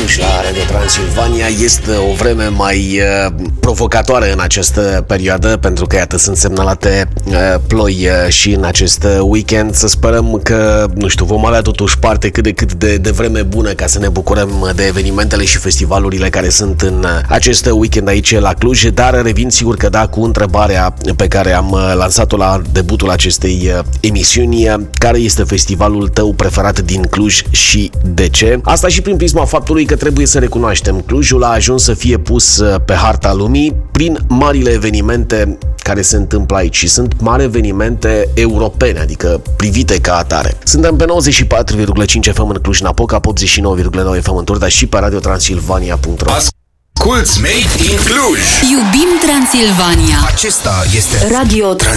Cluj, la Radio Transilvania. Este o vreme mai provocatoare în această perioadă, pentru că, iată, sunt semnalate ploi și în acest weekend. Să sperăm că, nu știu, vom avea totuși parte cât de cât de vreme bună ca să ne bucurăm de evenimentele și festivalurile care sunt în acest weekend aici la Cluj. Dar revin sigur că da cu întrebarea pe care am lansat-o la debutul acestei emisiuni: care este festivalul tău preferat din Cluj și de ce? Asta și prin prisma faptului că trebuie să recunoaștem, Clujul a ajuns să fie pus pe harta lumii prin marile evenimente care se întâmplă aici și sunt mari evenimente europene, adică privite ca atare. Suntem pe 94,5 FM în Cluj-Napoca, 89,9 FM în Turda și pe radiotransilvania.ro. Asculți Made in Cluj! Iubim Transilvania! Acesta este Radio